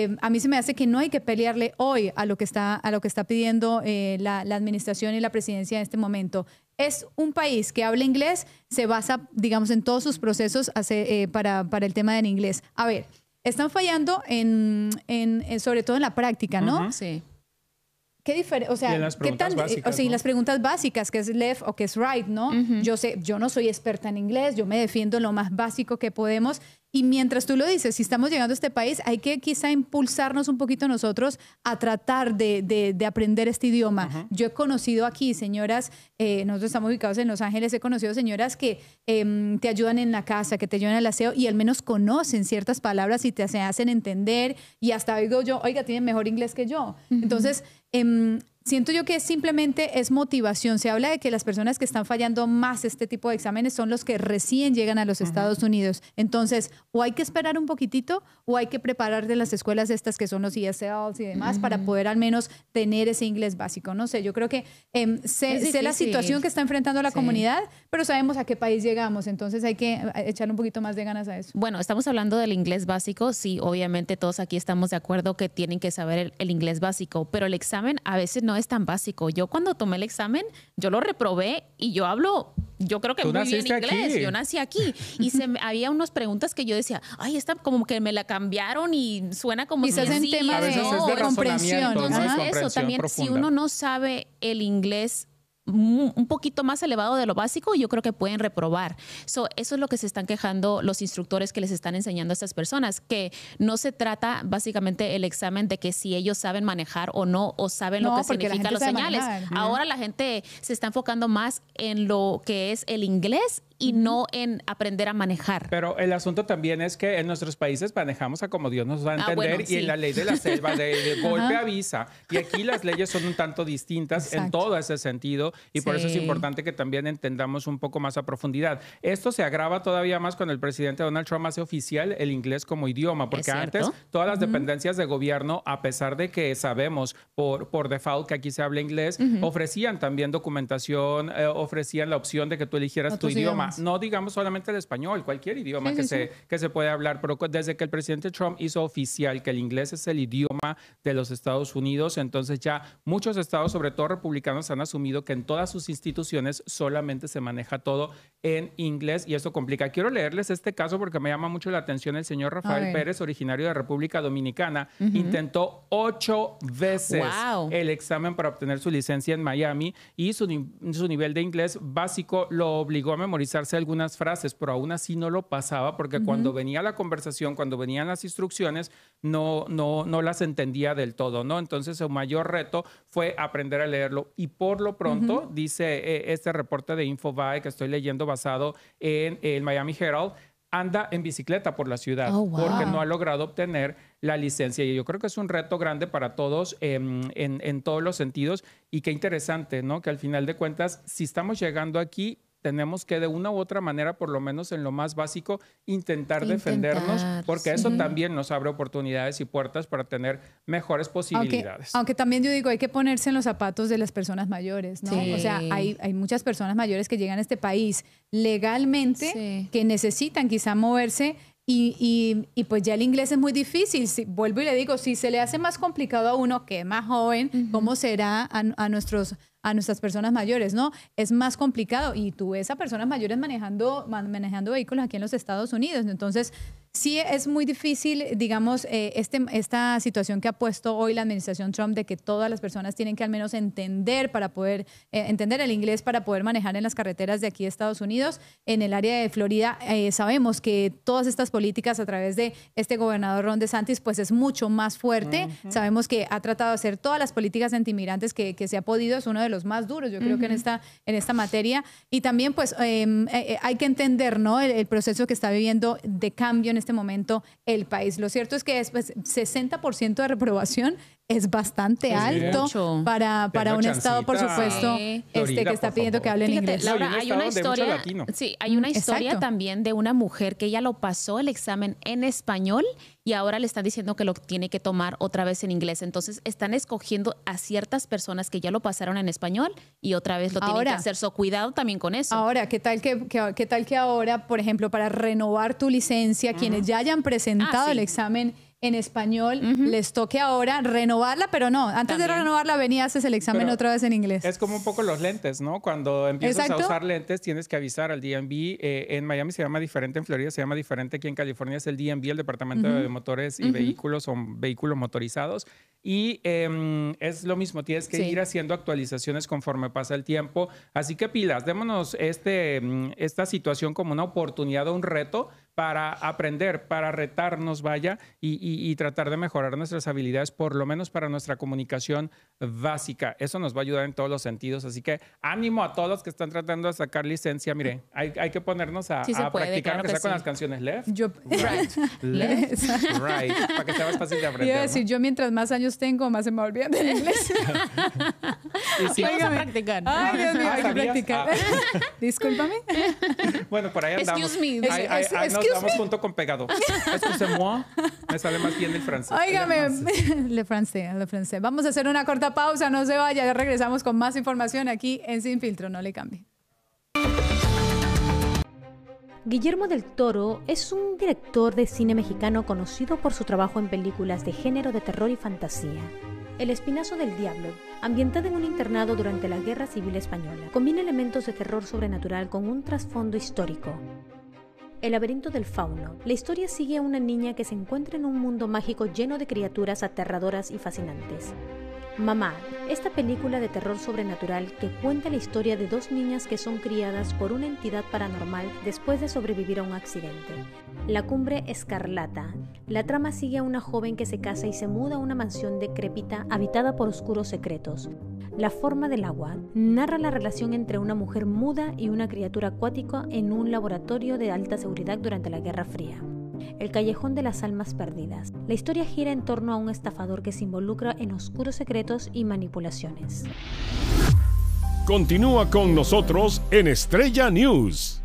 a mí se me hace que no hay que pelearle hoy a lo que está pidiendo la administración y la presidencia en este momento. Es un país que habla inglés, se basa, digamos, en todos sus procesos para el tema del inglés. A ver, están fallando sobre todo en la práctica, ¿no? Sí. ¿Qué diferencia? O sea, y en las preguntas básicas, o sea, ¿no? las preguntas básicas, que es left o que es right, ¿no? Yo no soy experta en inglés, yo me defiendo en lo más básico que podemos. Y mientras tú lo dices, si estamos llegando a este país, hay que quizá impulsarnos un poquito nosotros a tratar de aprender este idioma. Yo he conocido aquí señoras, nosotros estamos ubicados en Los Ángeles, he conocido señoras que te ayudan en la casa, que te ayudan en el aseo y al menos conocen ciertas palabras y te hacen entender. Y hasta digo yo, oiga, tienen mejor inglés que yo. Entonces, siento yo que simplemente es motivación. Se habla de que las personas que están fallando más este tipo de exámenes son los que recién llegan a los Estados Unidos. Entonces, o hay que esperar un poquitito o hay que preparar de las escuelas estas que son los ESLs y demás para poder al menos tener ese inglés básico. No sé, yo creo que sé la situación que está enfrentando la comunidad, pero sabemos a qué país llegamos. Entonces hay que echarle un poquito más de ganas a eso. Bueno, estamos hablando del inglés básico. Sí, obviamente todos aquí estamos de acuerdo que tienen que saber el inglés básico, pero el examen a veces no es tan básico. Yo cuando tomé el examen, yo lo reprobé y yo creo que muy bien inglés. Yo nací aquí. Y había unas preguntas que yo decía, ay, esta como que me la cambiaron y suena como quizás en tema de comprensión. Entonces, eso también, profunda. Si uno no sabe el inglés un poquito más elevado de lo básico, yo creo que pueden reprobar. Eso es lo que se están quejando los instructores que les están enseñando a estas personas, que no se trata básicamente el examen de que si ellos saben manejar o no, o saben lo que significan los señales. Ahora la gente se está enfocando más en lo que es el inglés y no en aprender a manejar. Pero el asunto también es que en nuestros países manejamos a como Dios nos va a entender y en la ley de la selva de golpe avisa. Y aquí las leyes son un tanto distintas en todo ese sentido y por eso es importante que también entendamos un poco más a profundidad. Esto se agrava todavía más cuando el presidente Donald Trump hace oficial el inglés como idioma, porque antes todas las dependencias de gobierno, a pesar de que sabemos por default que aquí se habla inglés, ofrecían también documentación, ofrecían la opción de que tú eligieras tu idioma. No digamos solamente el español, cualquier idioma que se puede hablar, pero desde que el presidente Trump hizo oficial que el inglés es el idioma de los Estados Unidos, entonces ya muchos estados, sobre todo republicanos, han asumido que en todas sus instituciones solamente se maneja todo en inglés y eso complica. Quiero leerles este caso porque me llama mucho la atención. El señor Rafael Pérez, originario de República Dominicana, intentó 8 veces el examen para obtener su licencia en Miami y su nivel de inglés básico lo obligó a memorizarse algunas frases, pero aún así no lo pasaba porque cuando venía la conversación, cuando venían las instrucciones, no las entendía del todo, ¿no? Entonces, su mayor reto fue aprender a leerlo y por lo pronto, dice este reporte de Infobae que estoy leyendo basado en el Miami Herald, anda en bicicleta por la ciudad porque no ha logrado obtener la licencia. Y yo creo que es un reto grande para todos en todos los sentidos y qué interesante, ¿no? Que al final de cuentas, si estamos llegando aquí, tenemos que de una u otra manera, por lo menos en lo más básico, intentar defendernos, porque eso también nos abre oportunidades y puertas para tener mejores posibilidades. Aunque también yo digo, hay que ponerse en los zapatos de las personas mayores, ¿no? O sea, hay muchas personas mayores que llegan a este país legalmente, que necesitan quizá moverse y pues ya el inglés es muy difícil. Vuelvo y le digo, si se le hace más complicado a uno que es más joven, ¿cómo será a nuestras personas mayores, ¿no? Es más complicado y tú ves a personas mayores manejando vehículos aquí en los Estados Unidos. Entonces, sí es muy difícil, digamos, esta situación que ha puesto hoy la administración Trump de que todas las personas tienen que al menos entender para poder entender el inglés para poder manejar en las carreteras de aquí de Estados Unidos. En el área de Florida sabemos que todas estas políticas a través de este gobernador Ron DeSantis pues es mucho más fuerte. Sabemos que ha tratado de hacer todas las políticas antimigrante que se ha podido. Es uno de los más duros, yo creo que en esta materia. Y también pues hay que entender, ¿no? El proceso que está viviendo de cambio en este momento el país. Lo cierto es que es 60% de reprobación es bastante alto para un estado, por supuesto, Florida, que está pidiendo que hablen inglés. Laura, hay una historia también de una mujer que ella lo pasó el examen en español y ahora le están diciendo que lo tiene que tomar otra vez en inglés. Entonces están escogiendo a ciertas personas que ya lo pasaron en español y otra vez lo tienen que hacer. So, cuidado también con eso. Ahora, ¿qué tal que ahora, por ejemplo, para renovar tu licencia, quienes ya hayan presentado el examen en español, les toque ahora renovarla, pero no, antes de renovarla venía, haces el examen otra vez en inglés. Es como un poco los lentes, ¿no? Cuando empiezas a usar lentes tienes que avisar al DMV. En Miami se llama diferente, en Florida se llama diferente, aquí en California es el DMV, el Departamento de Motores y Vehículos, o vehículos motorizados. Y es lo mismo, tienes que ir haciendo actualizaciones conforme pasa el tiempo. Así que pilas, démonos esta situación como una oportunidad o un reto para aprender, para retarnos, vaya, y tratar de mejorar nuestras habilidades, por lo menos para nuestra comunicación básica. Eso nos va a ayudar en todos los sentidos. Así que ánimo a todos los que están tratando de sacar licencia. Mire, hay que ponernos a practicar, aunque sea con las canciones left, right, left, right, para que sea más fácil de aprender. Iba a decir, yo mientras más años tengo, más se me olvida del inglés. Y vamos a practicar. Ay, Dios mío, hay que practicar. Discúlpame. Bueno, por ahí andamos. Excuse me. Nos damos junto con pegado. Excusez-moi. Me sale más bien el francés. Óigame, le francés. Vamos a hacer una corta pausa, no se vaya, ya regresamos con más información aquí en Sin Filtro, no le cambie. Guillermo del Toro es un director de cine mexicano conocido por su trabajo en películas de género de terror y fantasía. El Espinazo del Diablo, ambientada en un internado durante la Guerra Civil Española, combina elementos de terror sobrenatural con un trasfondo histórico. El laberinto del fauno. La historia sigue a una niña que se encuentra en un mundo mágico lleno de criaturas aterradoras y fascinantes. Mamá, esta película de terror sobrenatural que cuenta la historia de dos niñas que son criadas por una entidad paranormal después de sobrevivir a un accidente. La Cumbre Escarlata. La trama sigue a una joven que se casa y se muda a una mansión decrépita habitada por oscuros secretos. La forma del agua. Narra la relación entre una mujer muda y una criatura acuática en un laboratorio de alta seguridad durante la Guerra Fría. El Callejón de las Almas Perdidas. La historia gira en torno a un estafador que se involucra en oscuros secretos y manipulaciones. Continúa con nosotros en Estrella News.